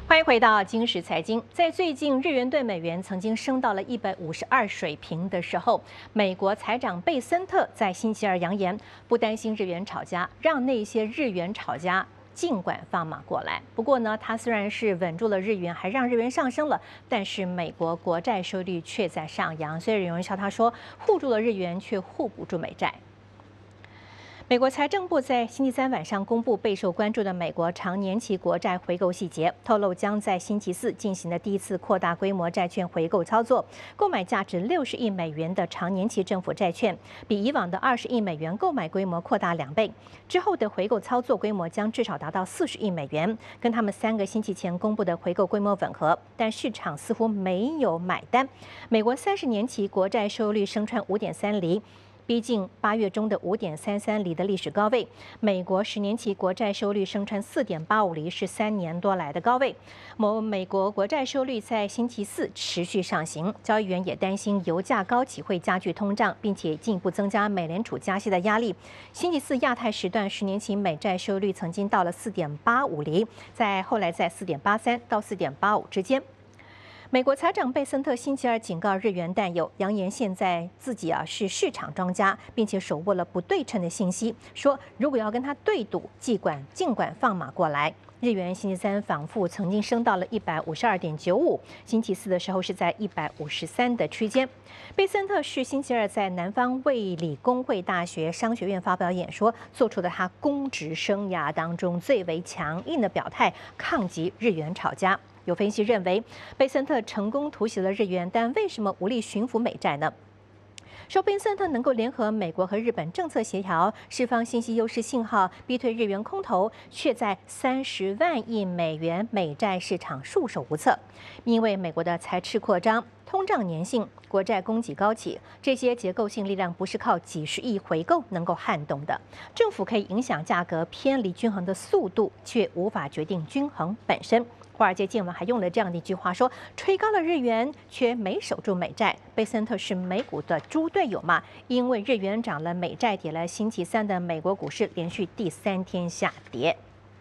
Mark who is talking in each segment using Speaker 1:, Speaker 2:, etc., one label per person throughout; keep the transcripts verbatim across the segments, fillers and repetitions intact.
Speaker 1: 欢迎回到今时财经。在最近日元对美元曾经升到了一百五十二水平的时候，美国财长贝森特在星期二扬言，不担心日元炒家，让那些日元炒家尽管放马过来。不过呢，他虽然是稳住了日元，还让日元上升了，但是美国国债收益率却在上扬，所以有人笑他说，护住了日元，却护不住美债。美国财政部在星期三晚上公布备受关注的美国长年期国债回购细节，透露将在星期四进行的第一次扩大规模债券回购操作，购买价值六十亿美元的长年期政府债券，比以往的二十亿美元购买规模扩大两倍。之后的回购操作规模将至少达到四十亿美元，跟他们三个星期前公布的回购规模吻合，但市场似乎没有买单。美国三十年期国债收益率升穿五点三厘。逼近八月中的五点三三厘的历史高位，美国十年期国债收益率升穿四点八五厘，是三年多来的高位。某美国国债收益率在星期四持续上行，交易员也担心油价高企会加剧通胀，并且进一步增加美联储加息的压力。星期四亚太时段十年期美债收益率曾经到了四点八五厘，在后来在四点八三到四点八五之间。美国财长贝森特星期二警告日元淡友，扬言现在自己啊是市场庄家，并且手握了不对称的信息，说如果要跟他对赌，尽管尽管放马过来。日元星期三反复曾经升到了一百五十二点九五，星期四的时候是在一百五十三的区间。贝森特是星期二在南方卫理公会大学商学院发表演说，做出了他公职生涯当中最为强硬的表态，抗击日元炒家。有分析认为，贝森特成功突袭了日元，但为什么无力驯服美债呢？说贝森特能够联合美国和日本政策协调，释放信息优势信号，逼退日元空头，却在三十万亿美元美债市场束手无策。因为美国的财赤扩张、通胀粘性、国债供给高企，这些结构性力量不是靠几十亿回购能够撼动的。政府可以影响价格偏离均衡的速度，却无法决定均衡本身。华尔街见闻还用了这样的一句话说：“吹高了日元，却没守住美债。”贝森特是美股的猪队友嘛？因为日元涨了，美债跌了。星期三的美国股市连续第三天下跌。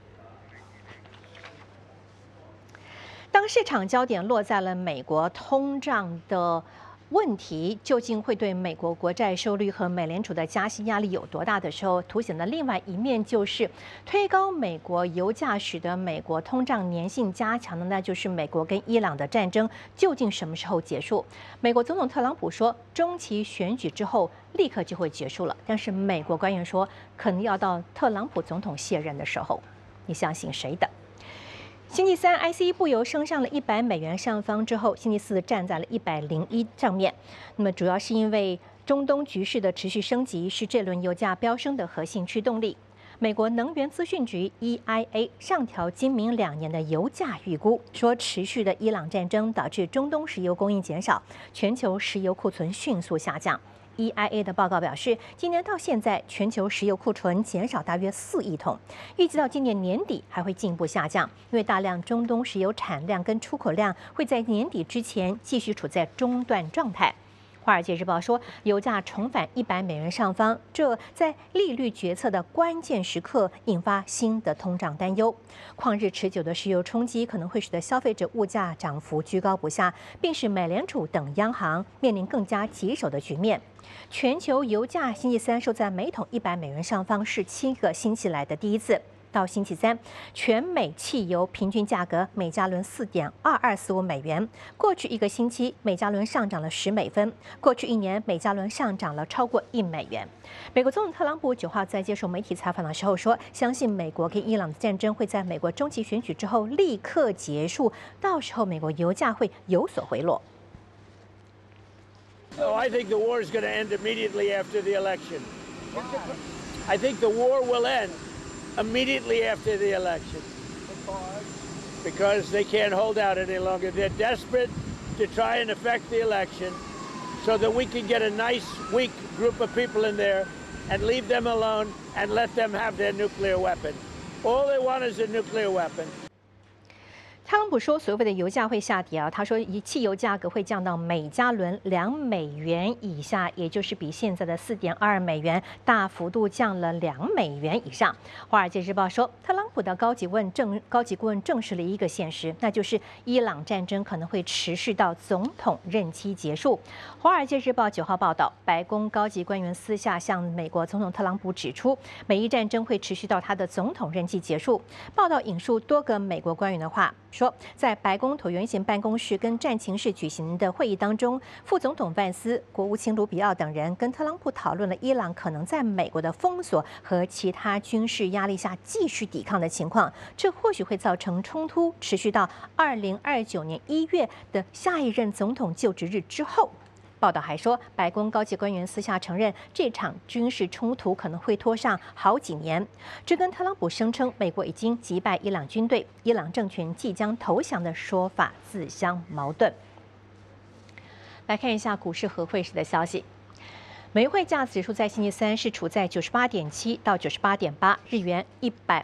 Speaker 1: 当市场焦点落在了美国通胀的问题究竟会对美国国债收益率和美联储的加息压力有多大的时候，凸显的另外一面就是推高美国油价，使得美国通胀粘性加强的，那就是美国跟伊朗的战争究竟什么时候结束？美国总统特朗普说，中期选举之后立刻就会结束了，但是美国官员说，可能要到特朗普总统卸任的时候。你相信谁的？星期三 ，I C E 布油升上了一百美元上方之后，星期四站在了一百零一上面。那么主要是因为中东局势的持续升级是这轮油价飙升的核心驱动力。美国能源资讯局 E I A 上调今明两年的油价预估，说持续的伊朗战争导致中东石油供应减少，全球石油库存迅速下降。E I A 的报告表示，今年到现在，全球石油库存减少大约四亿桶，预计到今年年底还会进一步下降，因为大量中东石油产量跟出口量会在年底之前继续处在中断状态。华尔街日报说，油价重返一百美元上方，这在利率决策的关键时刻引发新的通胀担忧。旷日持久的石油冲击可能会使得消费者物价涨幅居高不下，并使美联储等央行面临更加棘手的局面。全球油价星期三收在每桶一百美元上方，是七个星期来的第一次。到星期三，全美汽油平均价格每加仑四点二二四五美元。过去一个星期，每加仑上涨了十美分；过去一年，每加仑上涨了超过一美元。美国总统特朗普九号在接受媒体采访的时候说，相信美国跟伊朗的战争会在美国中期选举之后立刻结束，到时候美国油价会有所回落。
Speaker 2: Oh, I think the war is going to end immediately after the election. I think the war will end immediately after the election. Because they can't hold out any longer. They're desperate to try and affect the election so that we can get a nice, weak group of people in there and leave them alone and let them have their nuclear weapon. All they want is a nuclear weapon.
Speaker 1: 特朗普说，所谓的油价会下跌啊，他说，以汽油价格会降到每加仑两美元以下，也就是比现在的四点二美元大幅度降了两美元以上。华尔街日报说，特朗普的高级问证高级顾问证实了一个现实，那就是伊朗战争可能会持续到总统任期结束。华尔街日报九号报道，白宫高级官员私下向美国总统特朗普指出，美伊战争会持续到他的总统任期结束。报道引述多个美国官员的话。说，在白宫椭圆形办公室跟战情室举行的会议当中，副总统万斯、国务卿卢比奥等人跟特朗普讨论了伊朗可能在美国的封锁和其他军事压力下继续抵抗的情况，这或许会造成冲突持续到二零二九年一月的下一任总统就职日之后。报道还说，白宫高级官员私下承认，这场军事冲突可能会拖上好几年。这跟特朗普声称美国已经击败伊朗军队、伊朗政权即将投降的说法自相矛盾。来看一下股市和汇市的消息。美汇价指数在星期三是处在九十八点七到九十八点八，日元一百